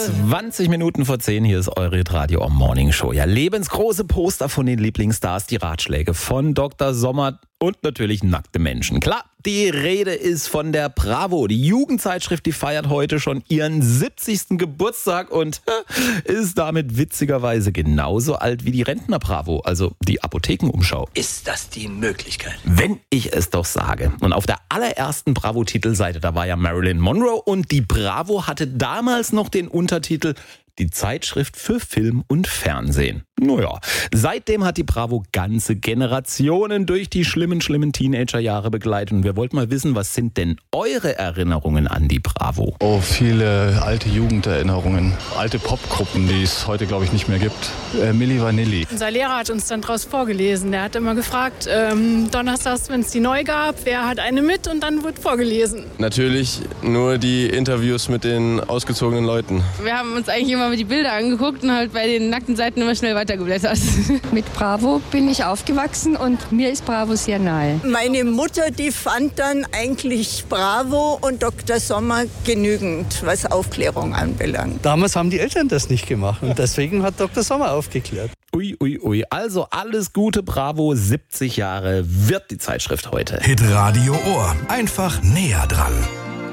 20 Minuten vor 10, hier ist eure Radio Morning Show. Ja, lebensgroße Poster von den Lieblingsstars, die Ratschläge von Dr. Sommer und natürlich nackte Menschen. Klar, die Rede ist von der Bravo. Die Jugendzeitschrift, die feiert heute schon ihren 70. Geburtstag und ist damit witzigerweise genauso alt wie die Rentner Bravo, also die Apothekenumschau. Ist das die Möglichkeit? Wenn ich es doch sage. Und auf der allerersten Bravo-Titelseite, da war ja Marilyn Monroe und die Bravo hatte damals noch den Untertitel die Zeitschrift für Film und Fernsehen. Naja, seitdem hat die Bravo ganze Generationen durch die schlimmen Teenagerjahre begleitet. Und wir wollten mal wissen, was sind denn eure Erinnerungen an die Bravo? Oh, viele alte Jugenderinnerungen, alte Popgruppen, die es heute, glaube ich, nicht mehr gibt. Milli Vanilli. Unser Lehrer hat uns dann draus vorgelesen. Der hat immer gefragt, donnerstags, wenn es die neu gab, wer hat eine mit und dann wird vorgelesen. Natürlich nur die Interviews mit den ausgezogenen Leuten. Wir haben uns eigentlich immer die Bilder angeguckt und halt bei den nackten Seiten immer schnell weitergeblättert. Mit Bravo bin ich aufgewachsen und mir ist Bravo sehr nahe. Meine Mutter, die fand dann eigentlich Bravo und Dr. Sommer genügend, was Aufklärung anbelangt. Damals haben die Eltern das nicht gemacht und deswegen hat Dr. Sommer aufgeklärt. Ui. Also alles Gute, Bravo, 70 Jahre wird die Zeitschrift heute. Hitradio Ohr. Einfach näher dran.